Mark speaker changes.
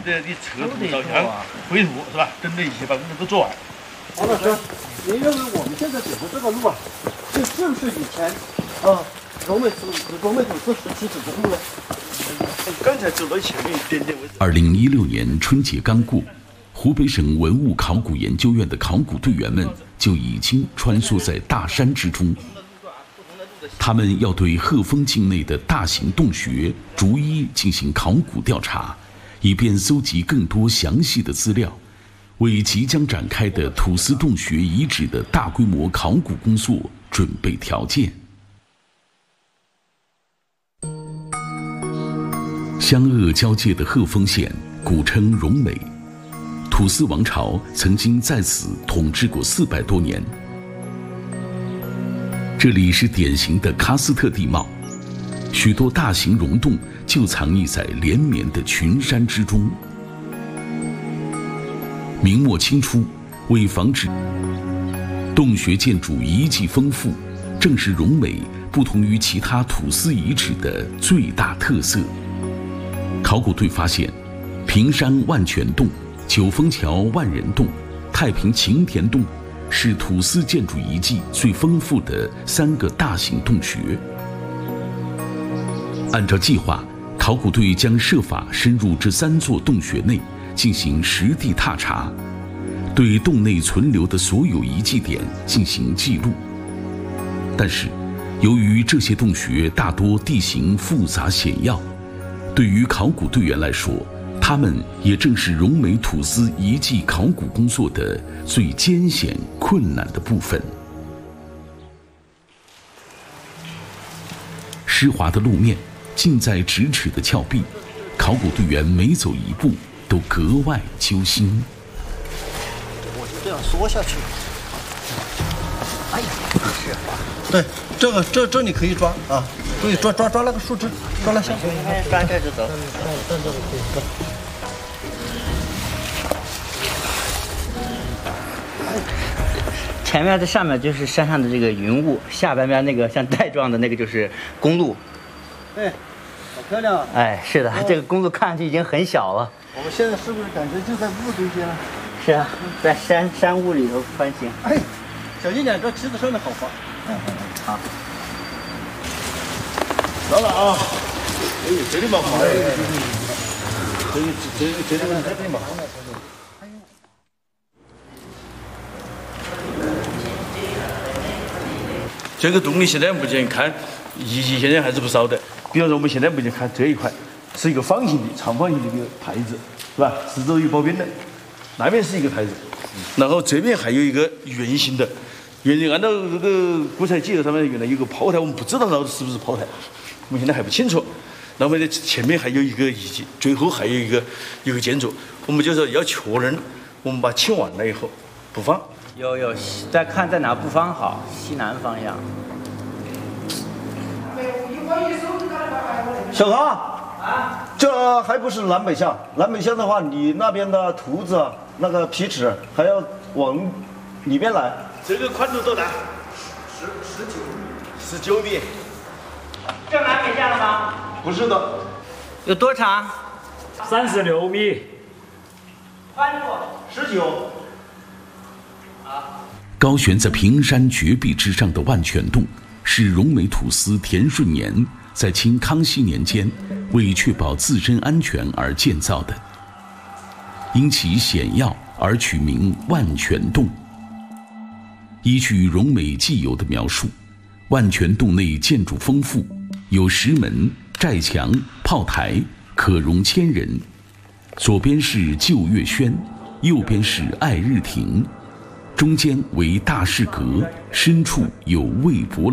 Speaker 1: 的你测图、照相、绘图是吧？等等一些把工作都做完。
Speaker 2: 王老师，您认为我们现在走的这个路啊，是不是以前荣美土司时期走的路呢？
Speaker 1: 刚才走到前面一点点位置。
Speaker 3: 2016年春节刚过，湖北省文物考古研究院的考古队员们就已经穿梭在大山之中。他们要对鹤峰境内的大型洞穴逐一进行考古调查，以便搜集更多详细的资料，为即将展开的土司洞穴遗址的大规模考古工作准备条件。湘鄂交界的鹤峰县古称荣美，土司王朝曾经在此统治过400多年。这里是典型的喀斯特地貌，许多大型溶洞就藏匿在连绵的群山之中。明末清初，为防止洞穴建筑遗迹丰富，正是荣美不同于其他土司遗址的最大特色。考古队发现，平山万泉洞、九峰桥万人洞、太平擎田洞是土司建筑遗迹最丰富的3个大型洞穴。按照计划，考古队将设法深入这3座洞穴内进行实地踏查，对洞内存留的所有遗迹点进行记录。但是，由于这些洞穴大多地形复杂险要，对于考古队员来说，他们也正是荣美土司遗迹考古工作的最艰险困难的部分。湿滑的路面，近在咫尺的峭壁，考古队员每走一步都格外揪心。
Speaker 2: 我就这样缩下去。哎呀，是。对，这你可以抓啊，可以抓那个树枝，抓那下。
Speaker 4: 抓这就走。前面这上面就是山上的这个云雾，下边那个像带状的那个就是公路。
Speaker 2: 对，好漂亮啊！
Speaker 4: 哎，是的，这个公路看上去已经很小了。
Speaker 2: 我们现在是不是感觉就在雾中间了？
Speaker 4: 是啊，在山雾里头穿行。
Speaker 2: 哎，小心点，这旗子上面好滑。
Speaker 4: 好。
Speaker 1: 到了啊！哎，这里蛮滑的。这里蛮滑的。这个洞里现在目前看遗迹现在还是不少的，比方说我们现在目前看这一块是一个方形的长方形的一个台子，是吧？四周有包边的，那边是一个台子，然后这边还有一个圆形的，按照这个古材记录上面原来有个炮台，我们不知道那是不是炮台，我们现在还不清楚。然后呢，前面还有一个遗迹，最后还有一个建筑，我们就说要确认，我们把清完了以后不放。
Speaker 4: 有，再看在哪不放好，西南方向。
Speaker 2: 小唐啊，这还不是南北向？南北向的话，你那边的图子那个皮尺还要往里边来。
Speaker 1: 这个宽度多大？19米。
Speaker 4: 正南北向了吗？
Speaker 2: 不是的。
Speaker 4: 有多长
Speaker 5: ？36米。
Speaker 4: 宽度
Speaker 2: 19。
Speaker 3: 高悬在平山绝壁之上的万泉洞，是荣美土司田顺年在清康熙年间为确保自身安全而建造的，因其险要而取名万泉洞。依据荣美纪游的描述，万泉洞内建筑丰富，有石门、寨墙、炮台，可容1000人。左边是旧月轩，右边是爱日亭，中间为大士阁，深处有魏博